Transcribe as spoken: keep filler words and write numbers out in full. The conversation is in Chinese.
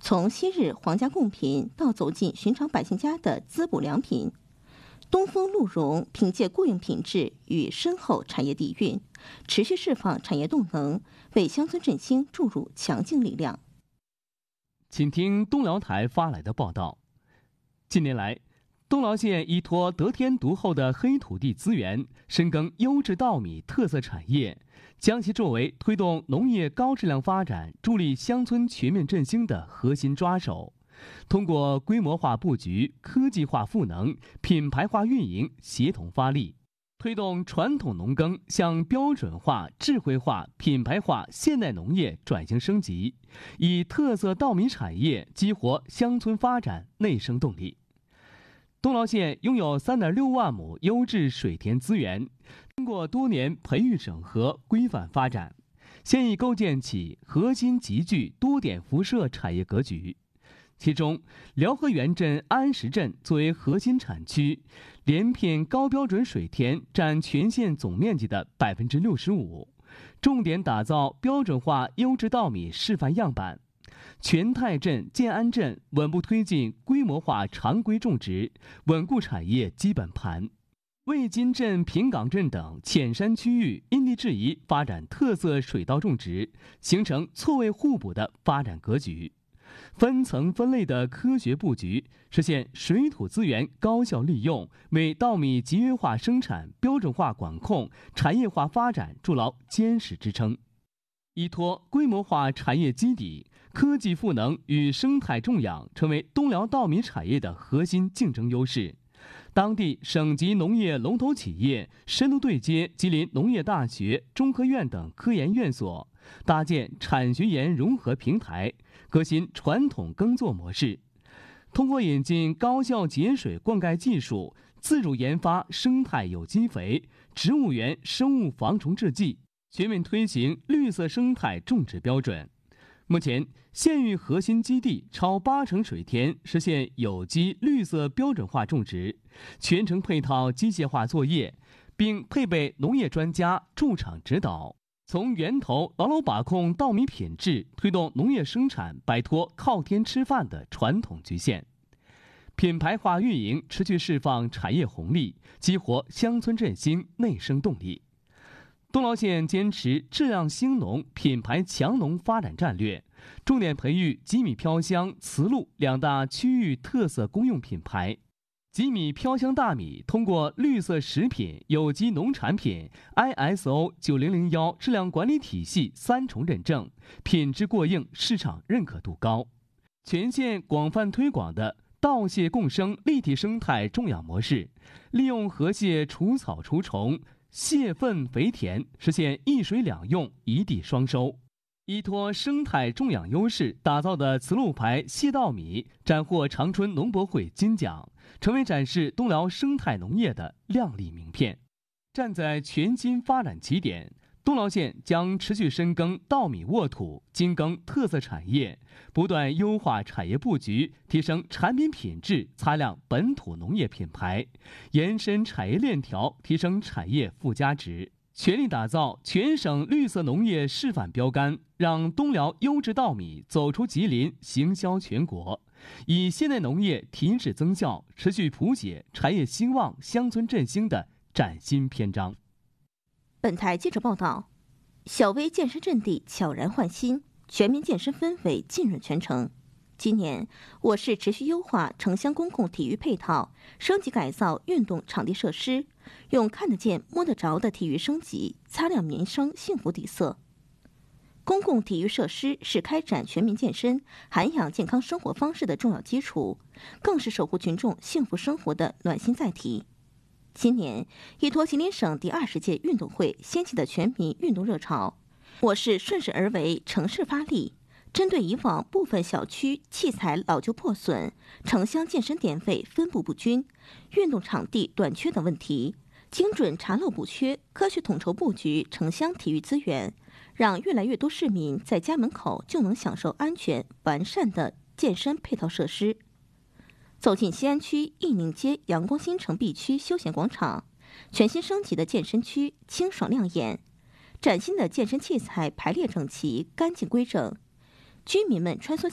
从昔日皇家贡品到走进寻常百姓家的滋补良品，东风鹿茸凭借过硬品质与深厚产业底蕴，持续释放产业动能，为乡村振兴注入强劲力量。 请听东辽台发来的报道。近年来，东辽县依托得天独厚的黑土地资源，深耕优质稻米特色产业，将其作为推动农业高质量发展、助力乡村全面振兴的核心抓手。通过规模化布局、科技化赋能、品牌化运营协同发力，推动传统农耕向标准化、智慧化、品牌化现代农业转型升级，以特色稻米产业激活乡村发展内生动力。东辽县拥有 三点六万亩优质水田资源，经过多年培育整合、规范发展，现已构建起核心集聚、多点辐射产业格局。其中，辽河源镇安石镇作为核心产区，连片高标准水田占全县总面积的 百分之六十五， 重点打造标准化优质稻米示范样板。全泰镇、建安镇稳步推进规模化常规种植，稳固产业基本盘。魏金镇、平岗镇等浅山区域因地制宜发展特色水稻种植，形成错位互补的发展格局。分层分类的科学布局，实现水土资源高效利用，为稻米集约化生产、标准化管控、产业化发展筑牢坚实支撑。依托规模化产业基底，科技赋能与生态种养成为东辽稻米产业的核心竞争优势。当地省级农业龙头企业深度对接吉林农业大学、中科院等科研院所，搭建产学研融合平台，革新传统耕作模式。通过引进高效节水灌溉技术，自主研发生态有机肥、植物园生物防虫制剂，全面推行绿色生态种植标准。目前，县域核心基地超八成水田实现有机绿色标准化种植，全程配套机械化作业，并配备农业专家驻场指导，从源头牢牢把控稻米品质，推动农业生产摆脱靠天吃饭的传统局限。品牌化运营持续释放产业红利，激活乡村振兴内生动力。东辽县坚持质量兴农、品牌强农发展战略，重点培育吉米飘香、慈露两大区域特色公用品牌。吉米飘香大米通过绿色食品、有机农产品 I S O 九零零一质量管理体系三重认证，品质过硬，市场认可度高。全县广泛推广的稻蟹共生立体生态种养模式，利用河蟹除草除虫、蟹粪肥田，实现一水两用、一地双收。依托生态种养优势打造的慈露牌蟹稻米斩获长春农博会金奖，成为展示东辽生态农业的亮丽名片。站在全新发展起点，东辽县将持续深耕稻米沃土、精耕特色产业，不断优化产业布局，提升产品品质，擦亮本土农业品牌，延伸产业链条，提升产业附加值，全力打造全省绿色农业示范标杆，让东辽优质稻米走出吉林，行销全国。以现代农业提质增效，持续谱写产业兴旺、乡村振兴的崭新篇章。 本台记者报道，小微健身阵地悄然换新，全民健身氛围浸润全城。今年，我市持续优化城乡公共体育配套，升级改造运动场地设施，用看得见、摸得着的体育升级，擦亮民生幸福底色。公共体育设施是开展全民健身、涵养健康生活方式的重要基础，更是守护群众幸福生活的暖心载体。今年，依托吉林省第二十届运动会掀起的全民运动热潮，我市顺势而为，乘势发力，针对以往部分小区器材老旧破损、城乡健身点位分布不均、运动场地短缺等问题，精准查漏补缺，科学统筹布局城乡体育资源，让越来越多市民在家门口就能享受安全完善的健身配套设施。走进西安区义宁街阳光新城 B 区休闲广场，全新升级的健身区清爽亮眼，崭新的健身器材排列整齐、干净规整，居民们穿梭